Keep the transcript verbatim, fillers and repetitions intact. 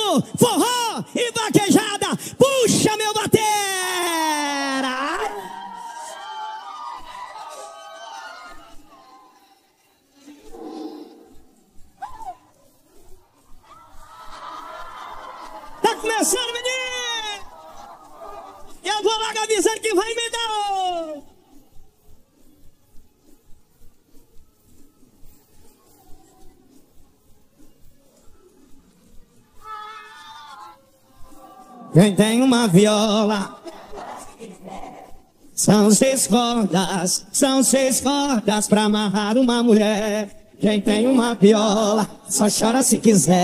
sambão, forró e vaquejada. Puxa, meu batera! Tá começando, menino! Eu vou logo avisando que vai me dar. Quem tem uma viola, são seis cordas, são seis cordas pra amarrar uma mulher. Quem tem uma viola, só chora se quiser.